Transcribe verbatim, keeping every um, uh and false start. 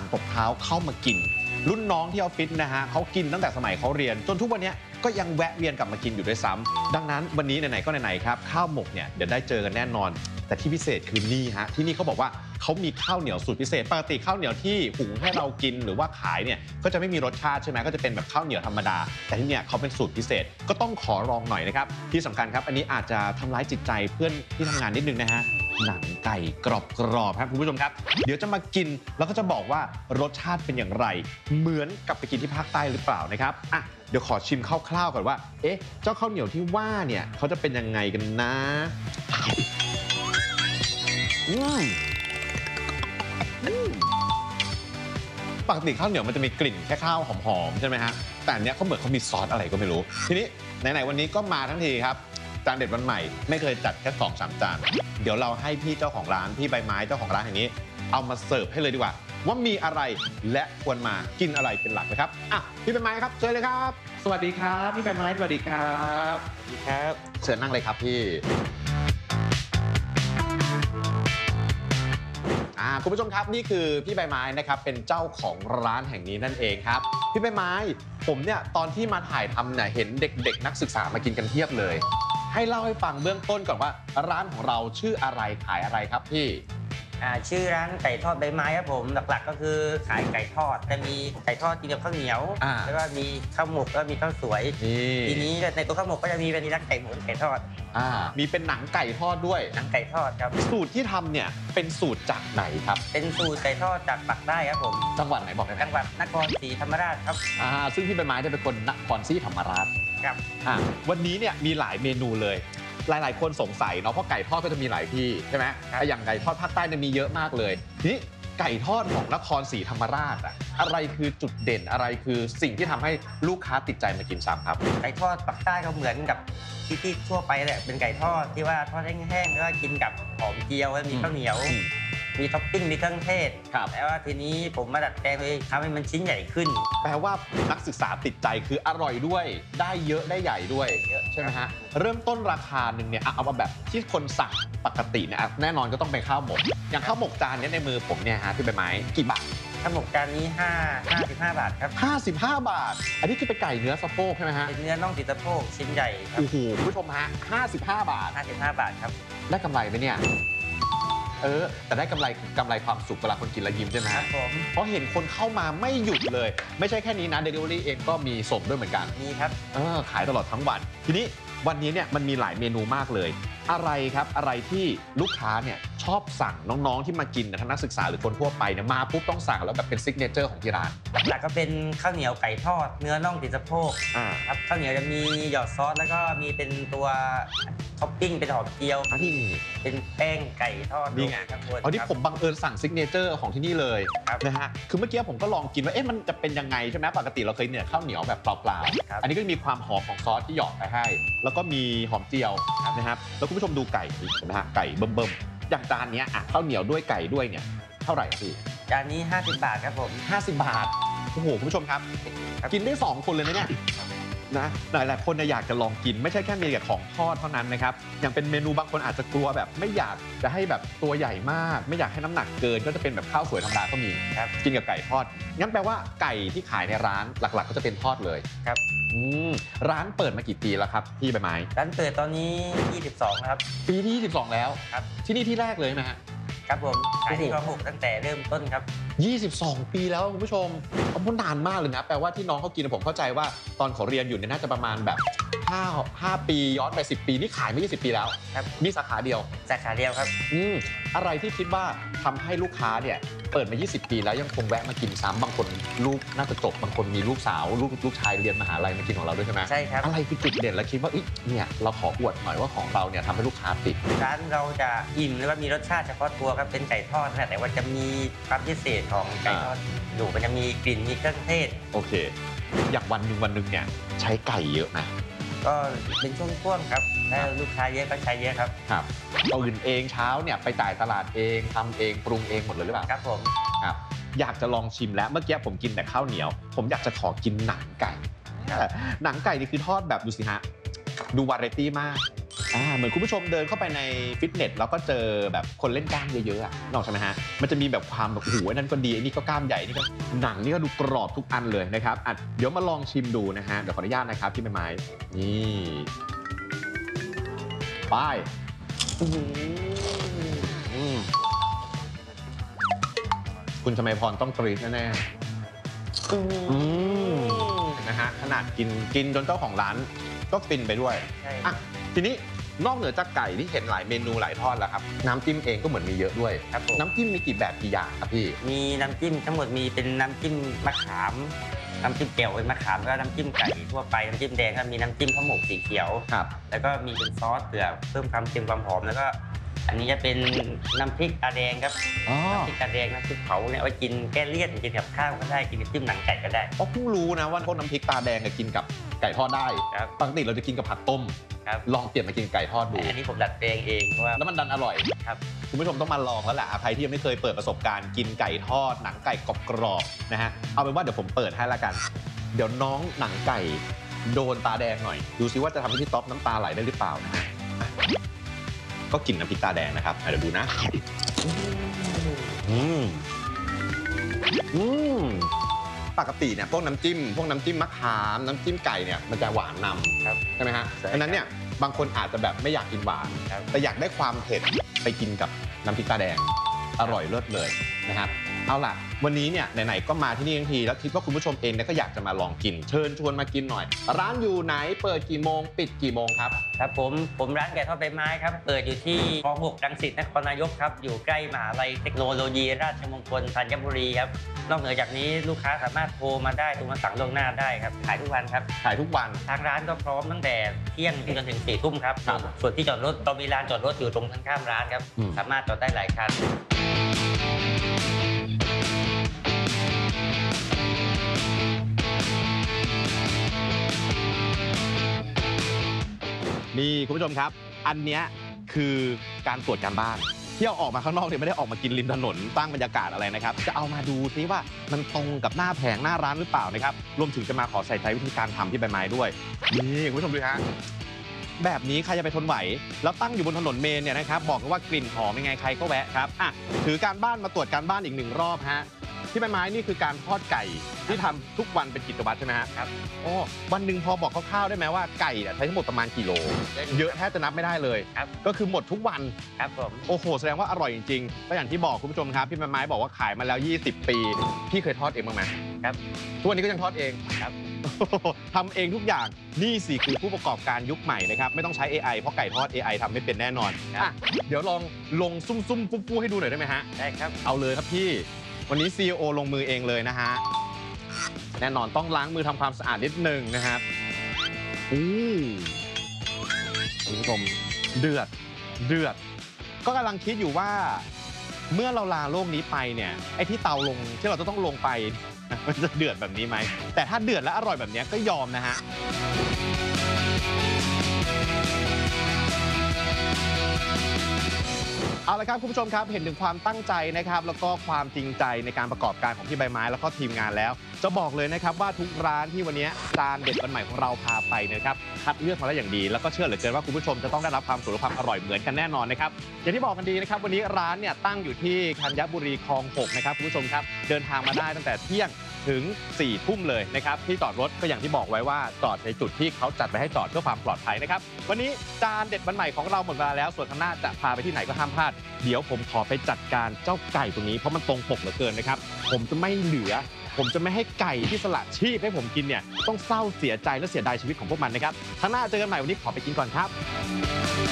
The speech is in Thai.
ตบเท้าเข้ามากินรุ่นน้องที่ออฟฟิศนะฮะเขากินตั้งแต่สมัยเขาเรียนจนทุกวันนี้ก็ยังแวะเวียนกลับมากินอยู่ด้วยซ้ำดังนั้นวันนี้ไหนๆก็ไหนๆครับข้าวหมกเนี่ยเดี๋ยวได้เจอกันแน่นอนแต่ที่พิเศษคือนี่ฮะที่นี่เขาบอกว่าเขามีข้าวเหนียวสูตรพิเศษปกติข้าวเหนียวที่หุงให้เรากินหรือว่าขายเนี่ยก็จะไม่มีรสชาติใช่ไหมก็จะเป็นแบบข้าวเหนียวธรรมดาแต่ที่เนี่ยเขาเป็นสูตรพิเศษก็ต้องขอลองหน่อยนะครับที่สำคัญครับอันนี้อาจจะทำร้ายจิตใจเพื่อนที่ทำงานนิดนึงนะฮะหนังไก่กรอบๆครับคุณผู้ชมครับเดี๋ยวจะมากินแล้วก็จะบอกว่ารสชาติเป็นอย่างไรเหมือนกับไปกินที่ภาคใต้หรือเปล่านะครับอ่ะเดี๋ยวขอชิมคร่าวๆก่อนว่าเอ๊ะเจ้าข้าวเหนียวที่ว่าเนี่ยเขาจะเป็นยังไงกันนะอืมปกติข้าวเหนียวมันจะมีกลิ่นแค่ข้าวหอมๆใช่ไหมฮะแต่อันเนี้ยเขาเหมือนเขามีซอสอะไรก็ไม่รู้ทีนี้ไหนๆวันนี้ก็มาทั้งทีครับจานเด็ดวันใหม่ไม่เคยจัดแค่สองสามจานเดี๋ยวเราให้พี่เจ้าของร้านพี่ใบไม้เจ้าของร้านแห่งนี้เอามาเสิร์ฟให้เลยดีกว่าว่ามีอะไรและควรมากินอะไรเป็นหลักนะครับอ่ะพี่ใบไม้ครับเชิญเลยครับสวัสดีครับพี่ใบไม้สวัสดีครับสวัสดีครับเชิญนั่งเลยครับพี่คุณผู้ชมครับนี่คือพี่ใบไม้นะครับเป็นเจ้าของร้านแห่งนี้นั่นเองครับพี่ใบไม้ผมเนี่ยตอนที่มาถ่ายทำเนี่ยเห็นเด็กๆนักศึกษามากินกันเพียบเลยให้เล่าให้ฟังเบื้องต้นก่อนว่าร้านของเราชื่ออะไรขายอะไรครับพี่ชื่อร้านไก่ทอดใบไม้ครับผมหลักๆก็คือขายไก่ทอดแต่มีไก่ทอดกินกับข้าวเหนียวแล้วก็มีข้าวหมกแล้วมีข้าวสวยทีนี้ในตัวข้าวหมกก็จะมีเป็นนักไก่หมูไก่ทอดอ่ามีเป็นหนังไก่ทอดด้วยหนังไก่ทอดครับสูตรที่ทำเนี่ยเป็นสูตรจากไหนครับเป็นสูตรไก่ทอดจากปักใต้ครับผมจังหวัดไหนบอกได้ไหมจังหวัดนครศรีธรรมราชครับอ่าซึ่งพี่ใบไม้จะเป็นคนนครศรีธรรมราชครับอ่าวันนี้เนี่ยมีหลายเมนูเลยหลายๆคนสงสัยเนาะเพราะไก่ทอดก็จะมีหลายที่ใช่ไหมแต่อย่างไก่ทอดภาคใต้เนี่ยมีเยอะมากเลยทีนี้ไก่ทอดของนครศรีธรรมราชอะอะไรคือจุดเด่นอะไรคือสิ่งที่ทำให้ลูกค้าติดใจมากินซ้ำครับไก่ทอดปักใต้ก็เหมือนกับที่ที่ทั่วไปแหละเป็นไก่ทอดที่ว่าทอดแห้งๆแล้วก็กินกับหอมเจียวแล้วมีข้าวเหนียวมีท็อปปิ้งมีเครื่องเทศแต่ว่าทีนี้ผมมาดัดแปลงเลยทำให้มันชิ้นใหญ่ขึ้นแปลว่านักศึกษาติดใจคืออร่อยด้วยได้เยอะได้ใหญ่ด้วยใช่ไหมฮะเริ่มต้นราคาหนึ่งเนี่ยเอามาแบบที่คนสั่งปกติเนี่ยแน่นอนก็ต้องเป็นข้าวหมกอย่างข้าวหมกจานนี้ในมือผมเนี่ยฮะที่ใบไม้กี่บาทข้าวหมกจานนี้ห้า ห้าสิบห้าบาทครับห้าสิบห้าบาทอันนี้คือเป็นไก่เนื้อสะโพกใช่ไหมฮะเป็นเนื้อน่องติดสะโพกชิ้นใหญ่ครับโอ้โหคุณผู้ชมฮะห้าสิบห้าบาทห้าสิบห้าบาทครับได้กำไรไหมเนี่ยเออแต่ได้กำไรกำไรความสุขเวลาคนกินแล้วยิ้มใช่ไหมครับผมเพราะเห็นคนเข้ามาไม่หยุดเลยไม่ใช่แค่นี้นะ Delivery เองก็มีส่งด้วยเหมือนกันมีครับเออขายตลอดทั้งวันทีนี้วันนี้เนี่ยมันมีหลายเมนูมากเลยอะไรครับอะไรที่ลูกค้าเนี่ยชอบสั่งน้องๆที่มากินทั้งนักศึกษาหรือคนทั่วไปเนี่ยมาปุ๊บต้องสั่งแล้วแบบเป็นซิกเนเจอร์ของที่ร้านหลักๆก็เป็นข้าวเหนียวไก่ทอดเนื้อน่องติดสะโพกครับข้าวเหนียวจะมีหยอดซอสแล้วก็มีเป็นตัวท็อปปิ้งเป็นหอมเจียวนี่เป็นแป้งไก่ทอดนี่ไงครับอันนี้ผมบังเอิญสั่งซิกเนเจอร์ของที่นี่เลยนะฮะคือเมื่อกี้ผมก็ลองกินว่าเอ๊ะมันจะเป็นยังไงใช่ไหมปกติเราเคยเนี่ยข้าวเหนียวแบบเปล่าๆอันนี้ก็มีความหอมของซอสที่หยอดไปให้แล้วก็มีหอมเจียวนะครับแล้วคุณผู้ชมดูไก่เห็นไหมฮะไก่เบิ่มๆอย่างจานนี้อ่ะข้าวเหนียวด้วยไก่ด้วยเนี่ยเท่าไหร่พี่จานนี้ห้าสิบบาทครับผมห้าสิบบาทโอ้โหคุณผู้ชมครับกินได้สองคนเลยนะเนี่ยนะหลายๆคนอยากจะลองกินไม่ใช่แค่มีแต่ของทอดเท่านั้นนะครับอย่างเป็นเมนูบางคนอาจจะกลัวแบบไม่อยากจะให้แบบตัวใหญ่มากไม่อยากให้น้ำหนักเกินก็จะเป็นแบบข้าวสวยธรรมดาก็มีครับกินกับไก่ทอดงั้นแปลว่าไก่ที่ขายในร้านหลักๆก็จะเป็นทอดเลยครับร้านเปิดมากี่ปีแล้วครับพี่ใบไม้ร้านเปิดตอนนี้ยี่สิบสองครับปีที่ยี่สิบสองแล้วครับที่นี่ที่แรกเลยไหมฮะครับผมขายที่คลองหกตั้งแต่เริ่มต้นครับยี่สิบสองปีแล้วคุณผู้ชมมันนานมากเลยนะแปลว่าที่น้องเขากินผมเข้าใจว่าตอนเขาเรียนอยู่เนี่ยน่าจะประมาณแบบห้า ห้าปีย้อนไปสิบปีนี่ขายมายี่สิบปีแล้วครับมีสาขาเดียวสาขาเดียวครับอืมอะไรที่คิดว่าทำให้ลูกค้าเนี่ยเปิดมายี่สิบปีแล้วยังคงแวะมากินซ้ำบางคนลูกน่าจะจบบางคนมีลูกสาวลูกลูกชายเรียนมหาลัยมากินของเราด้วยใช่ไหมใช่ครับอะไรคือจุดเด่นและคิดว่าเนี่ยเราขออวดหน่อยว่าของเราเนี่ยทำให้ลูกค้าติดร้านเราจะอิ่มหรือว่ามีรสชาติเฉพาะตัวครับเป็นไก่ทอดนะแต่ว่าจะมีความพิเศษของไก่ทอดอยู่มันจะมีกลิ่นมีเครื่องเทศโอเคอย่างวันหนึ่งวันหนึ่งเนี่ยใช้ไก่เยอะนะก็เป็นช่วงๆครับถ้าลูกค้าเยอะก็ใช้เยอะครับครับตื่นเองเช้าเนี่ยไปจ่ายตลาดเองทำเองปรุงเองหมดเลยหรือเปล่าครับผมครับอยากจะลองชิมแล้วเมื่อกี้ผมกินแต่ข้าวเหนียวผมอยากจะขอกินหนังไก่หนังไก่นี่คือทอดแบบดูสิฮะดูวาไรตี้มากอ่าเหมือนคุณผู้ชมเดินเข้าไปในฟิตเนสแล้วก็เจอแบบคนเล่นกล้ามเยอะๆอะนอกใช่ไหมฮะมันจะมีแบบความแบบโอ้โหอันนั้นก็ดีอันนี้ก็กล้ามใหญ่นี่ก็หนังนี่ก็ดูกรอบทุกอันเลยนะครับอ่ะเดี๋ยวมาลองชิมดูนะฮะเดี๋ยวขออนุญาตนะครับพี่ไม้ไม้นี่ป้ายอื้อหืออืมคุณชมัยพรต้องกรี๊ดแน่ๆอืมนะฮะขนาดกินกินจนเจ้าของร้านก็ฟินไปด้วยใช่อ่ะทีนี้นอกเหนือจากไก่ที่เห็นหลายเมนูหลายทอดแล้วครับน้ำจิ้มเองก็เหมือนมีเยอะด้วยครับผมน้ำจิ้มมีกี่แบบกี่อย่างครับพี่มีน้ำจิ้มทั้งหมดมีเป็นน้ำจิ้มมะขามน้ำจิ้มแจ่วเป็นมะขามแล้วก็น้ำจิ้มไก่ทั่วไปน้ำจิ้มแดงก็มีน้ำจิ้มข้าวหมกสีเขียวครับแล้วก็มีเป็นซอสเผือกเพิ่มความเค็มความหอมแล้วก็อันนี้จะเป็นน้ำพริกตาแดงครับอ๋อน้ำพริกตาแดงน้ำพริกเผาเนี่ยเอาไว้กินแก้เลี่ยนกินกับข้าวก็ได้กินกับจิ้มหนังไก่ก็ได้อ๋อเพิ่งรู้นะว่าพวกน้ำพริกตาแดงเนี่ยกินกับไก่ทอดได้ครับปกติเราจะกินกับผักต้มครับลองเปลี่ยนมากินไก่ทอดดูอันนี้ผมดัดแปลงเองเพราะว่าแล้วมันดันอร่อยครับคุณผู้ชมต้องมาลองแล้วแหละใครที่ยังไม่เคยเปิดประสบการณ์กินไก่ทอดหนังไก่กรอบๆนะฮะเอาเป็นว่าเดี๋ยวผมเปิดให้ละกัน เดี๋ยวน้องหนังไก่โดนตาแดงหน่อย ดูซิว่าจะทำให้พี่ต๊อปน้ำตาไหลได้หรือเปล่านะฮะอ่ะก็กินน้ำพริกตาแดงนะครับอ่ะเดี๋ยวดูนะอืมอืมปกติเนี่ยพวกน้ำจิ้มพวกน้ำจิ้มมะขามน้ำจิ้มไก่เนี่ยมันจะหวานนำครับใช่ไหมฮะใช่ครับดังนั้นเนี่ยบางคนอาจจะแบบไม่อยากกินหวานครับแต่อยากได้ความเผ็ดไปกินกับน้ำพริกตาแดงอร่อยเลิศเลยนะครับเอาล่ะวันนี้เนี่ยไหนๆก็มาที่นี่ทั้งทีแล้วคิดว่าคุณผู้ชมเองเนี่ยก็อยากจะมาลองกินเชิญชวนมากินหน่อย ร้านอยู่ไหนเปิดกี่โมงปิดกี่โมงครับครับผมผมร้านไก่ทอดใบไม้ครับเปิดอยู่ที่คลองหกรังสิตนครนายกครับอยู่ใกล้มหาลัยเทคโนโลยีราชมงคลธัญบุรีครับนอกเหนือจากนี้ลูกค้าสามารถโทรมาได้โทรมาสั่งล่วงหน้าได้ครับขายทุกวันครับขายทุกวันทางร้านก็พร้อมตั้งแต่เที่ยงจนถึงสี่ทุ่มครับครับส่วนที่จอดรถเรามีลานจอดรถอยู่ตรงข้างๆร้านครับอืมสามารถจอดได้หลายคันนี่คุณผู้ชมครับ อันเนี้ยคือการตรวจการบ้านที่เอาออกมาข้างนอกเนี่ยไม่ได้ออกมากินริมถนนสร้างบรรยากาศอะไรนะครับจะเอามาดูซิว่ามันตรงกับหน้าแผงหน้าร้านหรือเปล่านะครับรวมถึงจะมาขอใส่ใจวิธีการทำที่ใบไม้ด้วยนี่คุณผู้ชมดูฮะแบบนี้ใครจะไปทนไหวแล้วตั้งอยู่บนถนนเมนเนี่ยนะครับบอกเลยว่ากลิ่นหอมยังไงใครก็แวะครับอ่ะถือการบ้านมาตรวจการบ้านอีกหนึ่งรอบฮะที่ใบไม้นี่คือการทอดไก่ที่ทำทุกวันเป็นกิจวัตรใช่ไหมฮะครับโอ้วันหนึ่งพอบอกคร่าวๆได้ไหมว่าไก่เนี่ยใช้ทั้งหมดประมาณกี่โลเยอะแทบจะนับไม่ได้เลยครับก็คือหมดทุกวันครับผมโอ้โหแสดงว่าอร่อยจริงๆก็อย่างที่บอกคุณผู้ชมครับพี่ไม้บอกว่าขายมาแล้วยี่สิบปีพี่เคยทอดเองบ้างไหมครับทุกวันนี้ก็ยังทอดเองครับทำเองทุกอย่างนี่สิคือผู้ประกอบการยุคใหม่นะครับไม่ต้องใช้ เอ ไอ เพราะไก่ทอด เอ ไอ ทำไม่เป็นแน่นอนอ่ะเดี๋ยวลองลงซุ่มๆฟู่ๆให้ดูหน่อยได้ไหมฮะได้ครับเอาเลยครับพี่วันนี้ ซี อี โอ ลงมือเองเลยนะฮะแน่นอนต้องล้างมือทำความสะอาดนิดนึงนะครับอู้คุณผู้ชมเดือดเดือด ก็กำลังคิดอยู่ว่า เมื่อเราลาโลกนี้ไปเนี่ยไอ้ที่เตาลงที่เราจะต้องลงไป มันจะเดือดแบบนี้ไหมแต่ถ้าเดือดและอร่อยแบบนี้ก็ยอมนะฮะเอาละครับคุณผู้ชมครับเห็นถึงความตั้งใจนะครับแล้วก็ความจริงใจในการประกอบการของพี่ใบไม้แล้วก็ทีมงานแล้ว จะบอกเลยนะครับว่าทุกร้านที่วันนี้จานเด็ดวันใหม่ของเราพาไปนะครับคัดเลือกมาแล้วอย่างดีแล้วก็เชื่อเหลือเกินว่าคุณผู้ชมจะต้องได้รับความสวยและความอร่อยเหมือนกันแน่นอนนะครับอย่างที่บอกกันดีนะครับวันนี้ร้านเนี่ยตั้งอยู่ที่ธัญบุรีคลองหกนะครับคุณผู้ชมครับเดินทางมาได้ตั้งแต่เที่ยงถึงสี่ทุ่มเลยนะครับที่จอดรถก็อย่างที่บอกไว้ว่าจอดในจุดที่เขาจัดไว้ให้จอดเพื่อความปลอดภัยนะครับวันนี้จานเด็ดวันใหม่ของเราหมดเวลาแล้วส่วนข้างหน้าจะพาไปที่ไหนก็ห้ามพลาดเดี๋ยวผมขอไปจัดการเจ้าไก่ตรงนี้เพราะมันตรงปกเหลือเกินนะครับผมจะไม่เหลือผมจะไม่ให้ไก่ที่สละชีพให้ผมกินเนี่ยต้องเศร้าเสียใจและเสียดายชีวิตของพวกมันนะครับข้างหน้าเจอกันใหม่วันนี้ขอไปกินก่อนครับ